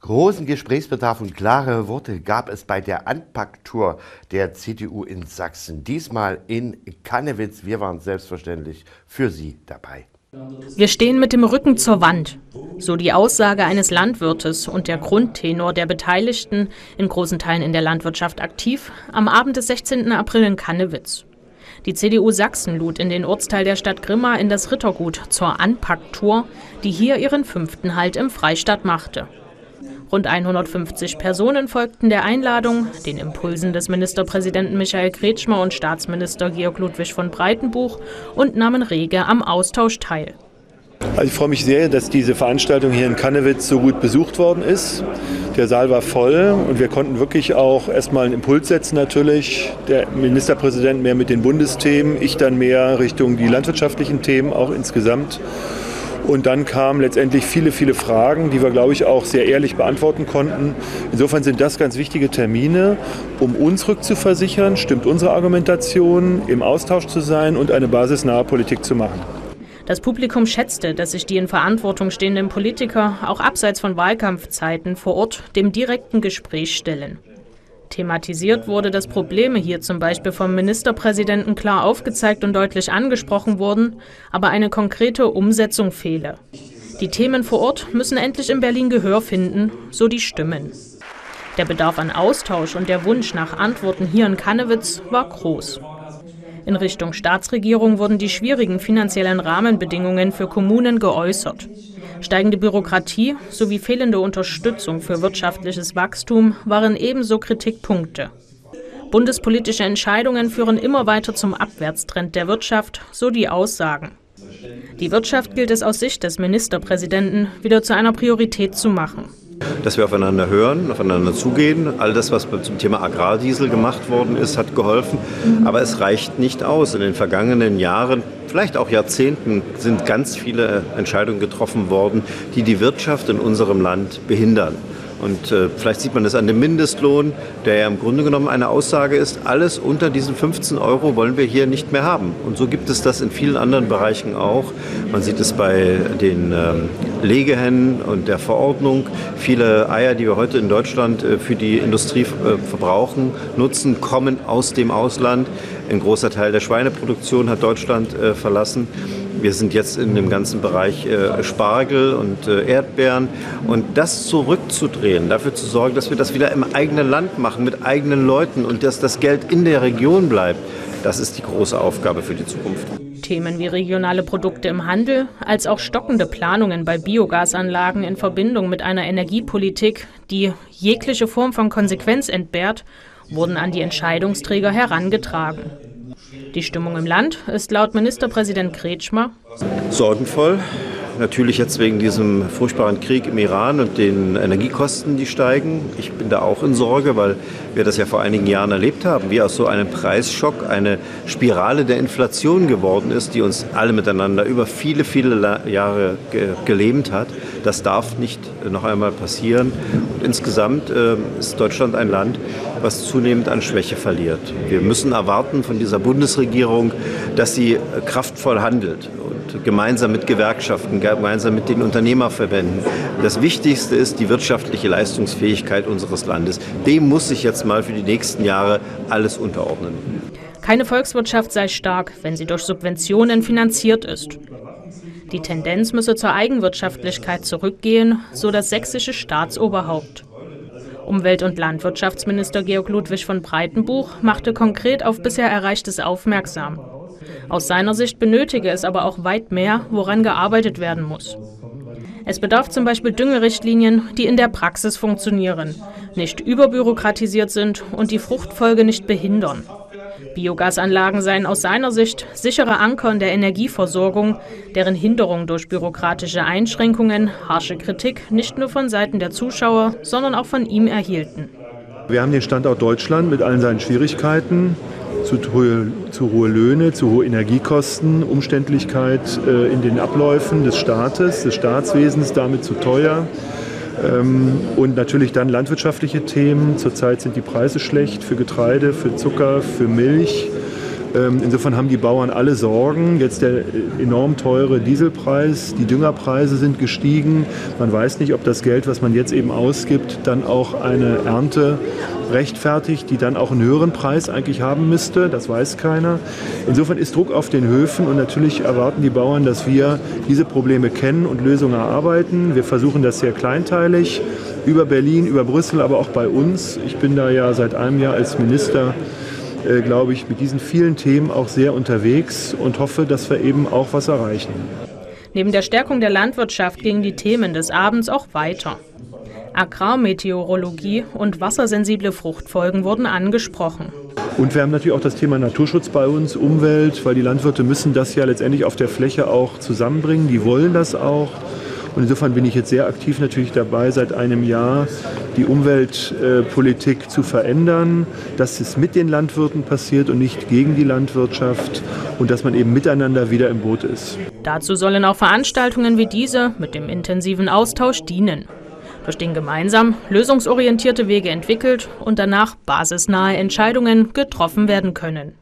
Großen Gesprächsbedarf und klare Worte gab es bei der Anpacktour der CDU in Sachsen. Diesmal in Cannewitz. Wir waren selbstverständlich für Sie dabei. Wir stehen mit dem Rücken zur Wand. So die Aussage eines Landwirtes und der Grundtenor der Beteiligten, in großen Teilen in der Landwirtschaft aktiv, am Abend des 16. April in Cannewitz. Die CDU Sachsen lud in den Ortsteil der Stadt Grimma in das Rittergut zur Anpacktour, die hier ihren 5. Halt im Freistaat machte. Rund 150 Personen folgten der Einladung, den Impulsen des Ministerpräsidenten Michael Kretschmer und Staatsminister Georg Ludwig von Breitenbuch und nahmen rege am Austausch teil. Also ich freue mich sehr, dass diese Veranstaltung hier in Cannewitz so gut besucht worden ist. Der Saal war voll und wir konnten wirklich auch erstmal einen Impuls setzen natürlich. Der Ministerpräsident mehr mit den Bundesthemen, ich dann mehr Richtung die landwirtschaftlichen Themen auch insgesamt. Und dann kamen letztendlich viele Fragen, die wir, glaube ich, auch sehr ehrlich beantworten konnten. Insofern sind das ganz wichtige Termine, um uns rückzuversichern, stimmt unsere Argumentation, im Austausch zu sein und eine basisnahe Politik zu machen. Das Publikum schätzte, dass sich die in Verantwortung stehenden Politiker auch abseits von Wahlkampfzeiten vor Ort dem direkten Gespräch stellen. Thematisiert wurde, dass Probleme hier zum Beispiel vom Ministerpräsidenten klar aufgezeigt und deutlich angesprochen wurden, aber eine konkrete Umsetzung fehle. Die Themen vor Ort müssen endlich in Berlin Gehör finden, so die Stimmen. Der Bedarf an Austausch und der Wunsch nach Antworten hier in Cannewitz war groß. In Richtung Staatsregierung wurden die schwierigen finanziellen Rahmenbedingungen für Kommunen geäußert. Steigende Bürokratie sowie fehlende Unterstützung für wirtschaftliches Wachstum waren ebenso Kritikpunkte. Bundespolitische Entscheidungen führen immer weiter zum Abwärtstrend der Wirtschaft, so die Aussagen. Die Wirtschaft gilt es aus Sicht des Ministerpräsidenten wieder zu einer Priorität zu machen. Dass wir aufeinander hören, aufeinander zugehen. All das, was zum Thema Agrardiesel gemacht worden ist, hat geholfen. Aber es reicht nicht aus. In den vergangenen Jahren, vielleicht auch Jahrzehnten, sind ganz viele Entscheidungen getroffen worden, die die Wirtschaft in unserem Land behindern. Und vielleicht sieht man das an dem Mindestlohn, der ja im Grunde genommen eine Aussage ist, alles unter diesen 15 € wollen wir hier nicht mehr haben. Und so gibt es das in vielen anderen Bereichen auch. Man sieht es bei den Legehennen und der Verordnung. Viele Eier, die wir heute in Deutschland für die Industrie verbrauchen, nutzen, kommen aus dem Ausland. Ein großer Teil der Schweineproduktion hat Deutschland verlassen. Wir sind jetzt in dem ganzen Bereich Spargel und Erdbeeren. Und das zurückzudrehen, dafür zu sorgen, dass wir das wieder im eigenen Land machen, mit eigenen Leuten und dass das Geld in der Region bleibt, das ist die große Aufgabe für die Zukunft. Themen wie regionale Produkte im Handel, als auch stockende Planungen bei Biogasanlagen in Verbindung mit einer Energiepolitik, die jegliche Form von Konsequenz entbehrt, wurden an die Entscheidungsträger herangetragen. Die Stimmung im Land ist laut Ministerpräsident Kretschmer sorgenvoll. Natürlich jetzt wegen diesem furchtbaren Krieg im Iran und den Energiekosten, die steigen. Ich bin da auch in Sorge, weil wir das ja vor einigen Jahren erlebt haben, wie aus so einem Preisschock eine Spirale der Inflation geworden ist, die uns alle miteinander über viele Jahre gelähmt hat. Das darf nicht noch einmal passieren. Und insgesamt ist Deutschland ein Land, was zunehmend an Schwäche verliert. Wir müssen erwarten von dieser Bundesregierung, dass sie kraftvoll handelt. Gemeinsam mit Gewerkschaften, gemeinsam mit den Unternehmerverbänden. Das Wichtigste ist die wirtschaftliche Leistungsfähigkeit unseres Landes. Dem muss sich jetzt mal für die nächsten Jahre alles unterordnen. Keine Volkswirtschaft sei stark, wenn sie durch Subventionen finanziert ist. Die Tendenz müsse zur Eigenwirtschaftlichkeit zurückgehen, so das sächsische Staatsoberhaupt. Umwelt- und Landwirtschaftsminister Georg Ludwig von Breitenbuch machte konkret auf bisher Erreichtes aufmerksam. Aus seiner Sicht benötige es aber auch weit mehr, woran gearbeitet werden muss. Es bedarf zum Beispiel Düngerichtlinien, die in der Praxis funktionieren, nicht überbürokratisiert sind und die Fruchtfolge nicht behindern. Biogasanlagen seien aus seiner Sicht sichere Anker in der Energieversorgung, deren Hinderung durch bürokratische Einschränkungen harsche Kritik nicht nur von Seiten der Zuschauer, sondern auch von ihm erhielten. Wir haben den Standort Deutschland mit allen seinen Schwierigkeiten. Zu hohe Löhne, zu hohe Energiekosten, Umständlichkeit in den Abläufen des Staates, des Staatswesens, damit zu teuer. Und natürlich dann landwirtschaftliche Themen. Zurzeit sind die Preise schlecht für Getreide, für Zucker, für Milch. Insofern haben die Bauern alle Sorgen. Jetzt der enorm teure Dieselpreis, die Düngerpreise sind gestiegen. Man weiß nicht, ob das Geld, was man jetzt eben ausgibt, dann auch eine Ernte rechtfertigt, die dann auch einen höheren Preis eigentlich haben müsste. Das weiß keiner. Insofern ist Druck auf den Höfen und natürlich erwarten die Bauern, dass wir diese Probleme kennen und Lösungen erarbeiten. Wir versuchen das sehr kleinteilig, über Berlin, über Brüssel, aber auch bei uns. Ich bin da ja seit einem Jahr als Minister, glaube ich, mit diesen vielen Themen auch sehr unterwegs und hoffe, dass wir eben auch was erreichen. Neben der Stärkung der Landwirtschaft gingen die Themen des Abends auch weiter. Agrarmeteorologie und wassersensible Fruchtfolgen wurden angesprochen. Und wir haben natürlich auch das Thema Naturschutz bei uns, Umwelt, weil die Landwirte müssen das ja letztendlich auf der Fläche auch zusammenbringen. Die wollen das auch. Und insofern bin ich jetzt sehr aktiv natürlich dabei, seit einem Jahr die Umweltpolitik zu verändern, dass es mit den Landwirten passiert und nicht gegen die Landwirtschaft und dass man eben miteinander wieder im Boot ist. Dazu sollen auch Veranstaltungen wie diese mit dem intensiven Austausch dienen, durch den gemeinsam lösungsorientierte Wege entwickelt und danach basisnahe Entscheidungen getroffen werden können.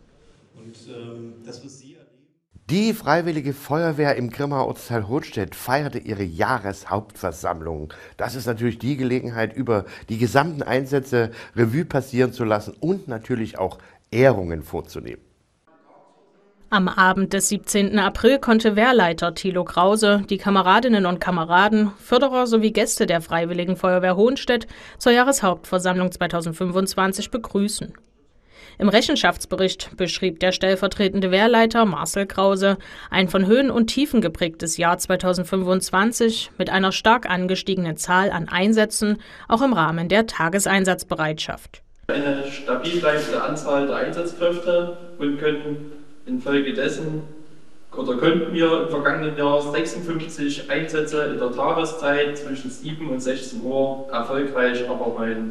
Die Freiwillige Feuerwehr im Grimmaer Ortsteil Hohnstedt feierte ihre Jahreshauptversammlung. Das ist natürlich die Gelegenheit, über die gesamten Einsätze Revue passieren zu lassen und natürlich auch Ehrungen vorzunehmen. Am Abend des 17. April konnte Wehrleiter Thilo Krause die Kameradinnen und Kameraden, Förderer sowie Gäste der Freiwilligen Feuerwehr Hohnstedt zur Jahreshauptversammlung 2025 begrüßen. Im Rechenschaftsbericht beschrieb der stellvertretende Wehrleiter Marcel Krause ein von Höhen und Tiefen geprägtes Jahr 2025 mit einer stark angestiegenen Zahl an Einsätzen, auch im Rahmen der Tageseinsatzbereitschaft. Eine stabil bleibende Anzahl der Einsatzkräfte und konnten wir im vergangenen Jahr 56 Einsätze in der Tageszeit zwischen 7 und 16 Uhr erfolgreich abarbeiten.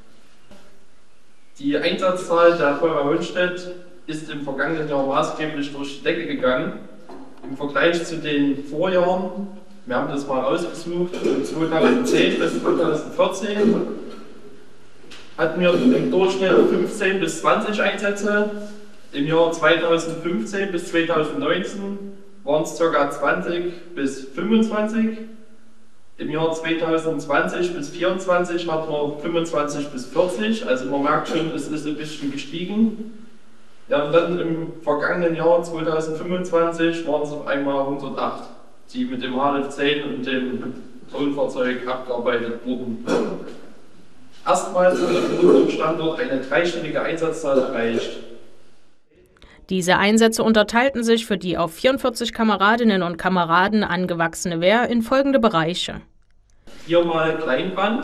Die Einsatzzahl der Feuerwehr Hohnstedt ist im vergangenen Jahr maßgeblich durch die Decke gegangen. Im Vergleich zu den Vorjahren, wir haben das mal ausgesucht, von 2010 bis 2014 hatten wir im Durchschnitt 15 bis 20 Einsätze. Im Jahr 2015 bis 2019 waren es ca. 20 bis 25. Im Jahr 2020 bis 2024 hatten wir 25 bis 40, also man merkt schon, es ist ein bisschen gestiegen. Ja, und dann im vergangenen Jahr 2025 waren es auf einmal 108, die mit dem HLF-10 und dem Drohnenfahrzeug abgearbeitet wurden. Erstmals wurde auf unserem Standort eine dreistellige Einsatzzahl erreicht. Diese Einsätze unterteilten sich für die auf 44 Kameradinnen und Kameraden angewachsene Wehr in folgende Bereiche. 4 mal Kleinbrand,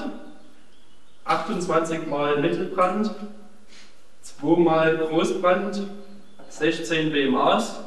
28 mal Mittelbrand, 2 mal Großbrand, 16 BMAs,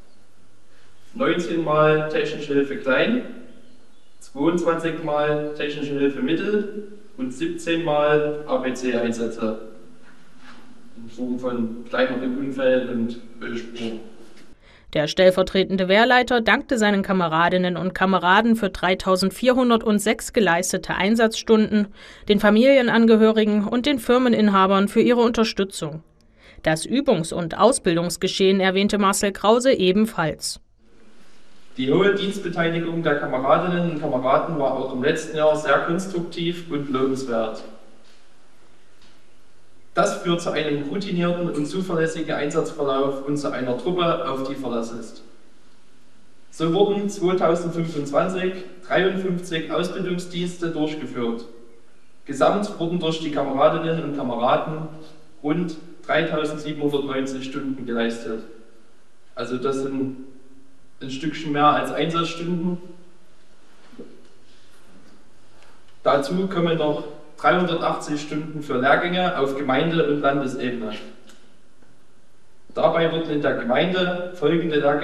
19 mal Technische Hilfe Klein, 22 mal Technische Hilfe Mittel und 17 mal APC-Einsätze in Form von kleineren Unfällen und Ölspuren. Der stellvertretende Wehrleiter dankte seinen Kameradinnen und Kameraden für 3.406 geleistete Einsatzstunden, den Familienangehörigen und den Firmeninhabern für ihre Unterstützung. Das Übungs- und Ausbildungsgeschehen erwähnte Marcel Krause ebenfalls. Die hohe Dienstbeteiligung der Kameradinnen und Kameraden war auch im letzten Jahr sehr konstruktiv und lobenswert. Das führt zu einem routinierten und zuverlässigen Einsatzverlauf und zu einer Truppe, auf die Verlass ist. So wurden 2025 53 Ausbildungsdienste durchgeführt. Gesamt wurden durch die Kameradinnen und Kameraden rund 3.790 Stunden geleistet. Also das sind ein Stückchen mehr als Einsatzstunden. Dazu kommen noch 380 Stunden für Lehrgänge auf Gemeinde- und Landesebene. Dabei wurden in der Gemeinde folgende Lehrgänge